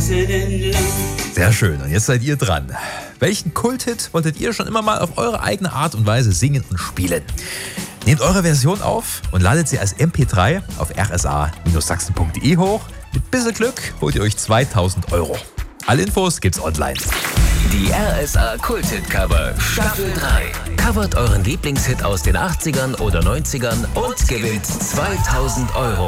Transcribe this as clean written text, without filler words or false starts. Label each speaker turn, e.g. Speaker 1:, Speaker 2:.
Speaker 1: Straßen entlang.
Speaker 2: Sehr schön, und jetzt seid ihr dran. Welchen Kulthit wolltet ihr schon immer mal auf eure eigene Art und Weise singen und spielen? Nehmt eure Version auf und ladet sie als MP3 auf rsa-sachsen.de hoch. Mit bisschen Glück holt ihr euch 2000 €. Alle Infos gibt's online.
Speaker 3: Die RSA Kulthit-Cover Staffel 3. Covert euren Lieblingshit aus den 80ern oder 90ern und gewinnt 2000 €.